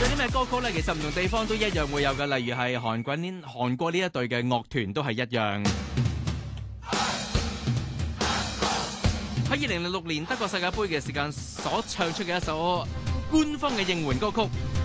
啲咩歌曲咧？其實唔同地方都一樣會有嘅，例如係韓國呢一隊嘅樂團都係一樣。喺2006年德國世界盃嘅時間所唱出嘅一首官方嘅應援歌曲。